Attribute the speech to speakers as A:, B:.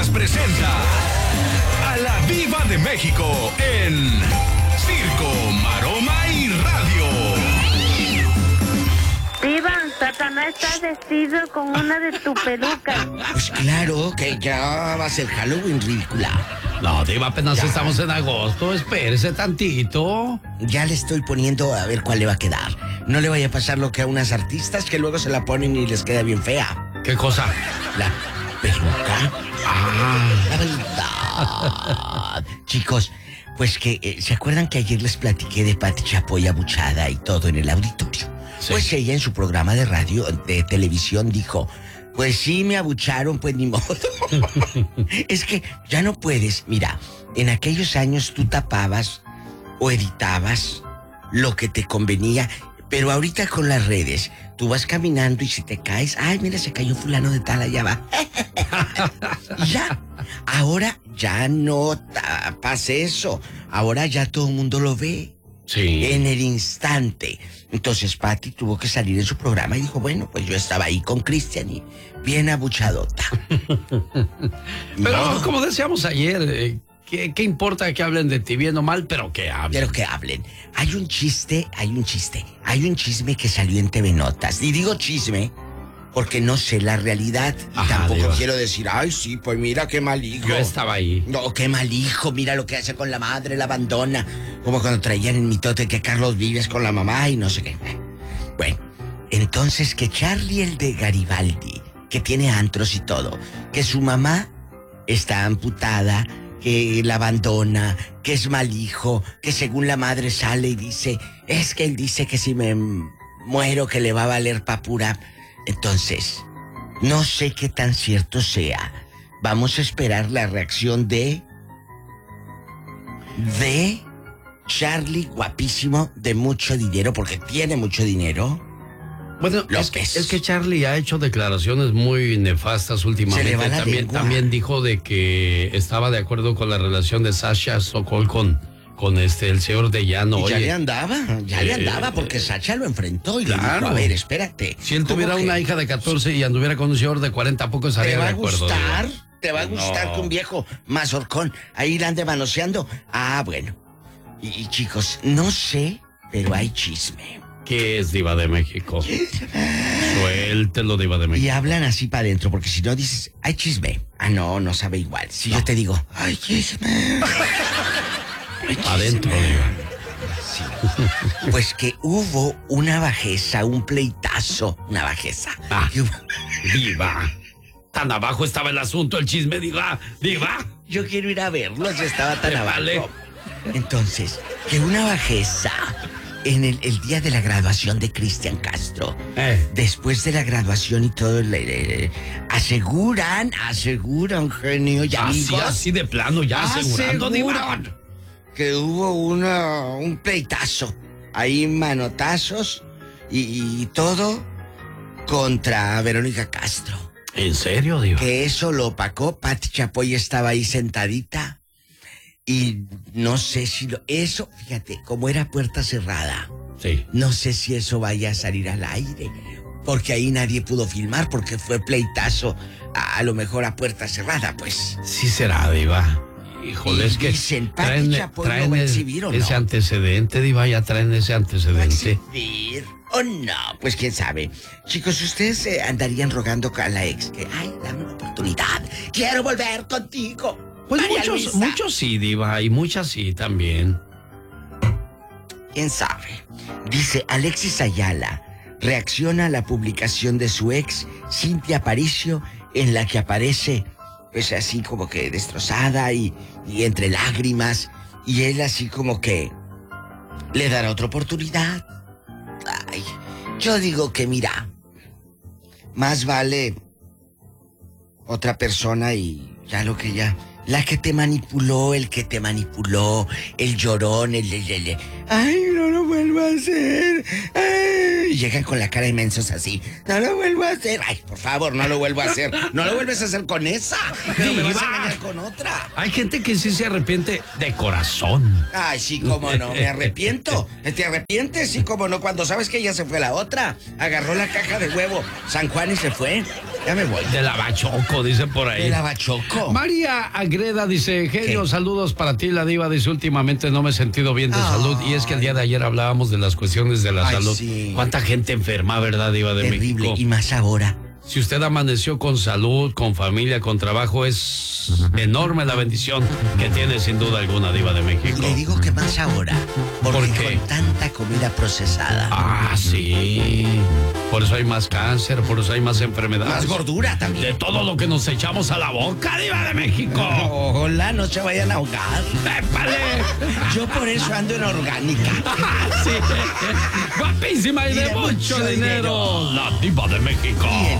A: Noticias presenta a la Diva de México en Circo, Maroma y Radio.
B: Diva, Satanás está vestido con una de tus pelucas.
C: Pues claro, que ya va a ser Halloween, ridícula.
D: No, Diva, apenas
C: Ya.
D: estamos en agosto, espérese tantito.
C: Ya le estoy poniendo a ver cuál le va a quedar. No le vaya a pasar lo que a unas artistas que luego se la ponen y les queda bien fea.
D: ¿Qué cosa?
C: La peluca. La verdad. Chicos, pues que, ¿se acuerdan que ayer les platiqué de Pati Chapoy abuchada y todo en el auditorio?
D: Sí.
C: Pues ella en su programa de radio, de televisión, dijo, pues sí me abucharon, pues ni modo. Es que ya no puedes, mira, en aquellos años tú tapabas o editabas lo que te convenía, pero ahorita con las redes, tú vas caminando y si te caes, ay, mira, se cayó fulano de tal, allá va. Y ya, ahora ya no tapas eso, ahora ya todo el mundo lo ve.
D: Sí.
C: En el instante. Entonces Pati tuvo que salir en su programa y dijo, bueno, pues yo estaba ahí con Cristian y bien abuchadota.
D: Pero
C: No,
D: como decíamos ayer, ¿qué importa que hablen de ti bien o mal? Pero que hablen.
C: pero que hablen. Hay un chisme que salió en TV Notas. Y digo chisme porque no sé la realidad. Y
D: Ajá,
C: tampoco
D: Diva.
C: quiero decir, ay, sí, pues mira qué mal hijo.
D: Yo estaba ahí.
C: No, qué mal hijo, mira lo que hace con la madre, la abandona. Como cuando traían en mitote que Carlos Vives con la mamá y no sé qué. Bueno, entonces que Charlie, el de Garibaldi, que tiene antros y todo, que su mamá está amputada, que la abandona, que es mal hijo, que según la madre sale y dice, es que él dice que si me muero que le va a valer papura. Entonces, no sé qué tan cierto sea. Vamos a esperar la reacción de Charlie, guapísimo, de mucho dinero, porque tiene mucho dinero.
D: Bueno,
C: López.
D: es que Charlie ha hecho declaraciones muy nefastas últimamente.
C: Se le va la lengua.
D: También dijo de que estaba de acuerdo con la relación de Sasha Sokol con el señor de Llano.
C: Y ya
D: Oye,
C: le andaba, porque Sacha lo enfrentó y le
D: claro.
C: dijo, a ver, espérate.
D: si él
C: ¿cómo
D: tuviera
C: que
D: una hija de 14 y anduviera con un señor de 40, poco estaría
C: ¿Te va
D: de
C: a
D: acuerdo.
C: gustar?
D: Diva.
C: ¿Te va a gustar
D: No.
C: que un viejo mazorcón ahí la ande manoseando? Ah, bueno. Y chicos, no sé, pero hay chisme.
D: ¿Qué es Diva de México? Suéltelo, Diva de
C: Y
D: México.
C: hablan así para adentro, porque si no dices, hay chisme. Ah, no sabe igual. Si yo te digo, hay chisme. Hay chisme.
D: Adentro, Diva.
C: Sí. Pues que hubo una bajeza, un pleitazo, una bajeza.
D: Ah.
C: Que hubo-
D: Diva. Tan abajo estaba el asunto, el chisme, Diva. Diva.
C: Yo quiero ir a verlo, si estaba tan abajo.
D: Vale.
C: Entonces, que una bajeza en el día de la graduación de Cristian Castro. Después de la graduación y todo, aseguran, genio y amigos,
D: Así de plano, ya asegurando, Diva.
C: aseguran que hubo un pleitazo, ahí manotazos y todo contra Verónica Castro.
D: ¿En serio, Diva?
C: Que eso lo opacó, Pati Chapoy estaba ahí sentadita y no sé si eso, fíjate, como era puerta cerrada,
D: Sí.
C: no sé si eso vaya a salir al aire, porque ahí nadie pudo filmar porque fue pleitazo, a lo mejor a puerta cerrada, pues.
D: Sí será, Diva. Híjole,
C: Y
D: es que
C: dicen, Pati Chapoy lo va a exhibir, ¿o no?
D: ese antecedente, Diva, ya traen ese antecedente.
C: ¿Exhibir o no? Pues quién sabe. Chicos, ustedes andarían rogando a la ex que, ay, dame una oportunidad, quiero volver contigo.
D: Pues
C: María Luisa.
D: muchos sí, Diva, y muchas sí también.
C: ¿Quién sabe? Dice Alexis Ayala, reacciona a la publicación de su ex, Cintia Aparicio, en la que aparece, pues así como que destrozada y entre lágrimas, y él así como que le dará otra oportunidad. Ay, yo digo que mira, más vale otra persona y ya lo que ya... La que te manipuló, el que te manipuló, el llorón, ay, no lo vuelvo a hacer. Ay, y llegan con la cara de mensos así. No lo vuelvo a hacer. Ay, por favor, no lo vuelvo a hacer. No lo vuelves a hacer con esa. Pero me vas a engañar con otra.
D: Hay gente que sí se arrepiente de corazón.
C: Ay, sí, cómo no, me arrepiento. ¿Te arrepientes? Sí, cómo no, cuando sabes que ya se fue la otra. Agarró la caja de huevo San Juan y se fue. Ya me voy.
D: De la Bachoco, dice por ahí.
C: De la Bachoco.
D: María Agreda dice, genio,
C: ¿qué?
D: Saludos para ti, la diva. Dice, últimamente no me he sentido bien de salud. Y es que el día de ayer hablábamos de las cuestiones de la salud.
C: Sí.
D: ¿Cuánta gente enferma, verdad, diva de
C: Terrible.
D: México?
C: Y más ahora.
D: Si usted amaneció con salud, con familia, con trabajo, es enorme la bendición que tiene sin duda alguna, diva de México.
C: Y le digo que más ahora. Porque
D: ¿Por qué?
C: con tanta comida procesada.
D: Ah, sí. Por eso hay más cáncer, por eso hay más enfermedades.
C: Más gordura también.
D: De todo lo que nos echamos a la boca, diva de México.
C: Hola, no se vayan a ahogar.
D: ¡Épale!
C: Yo por eso ando en orgánica.
D: Sí. Guapísima y de mucho dinero. La diva de México.
C: Y en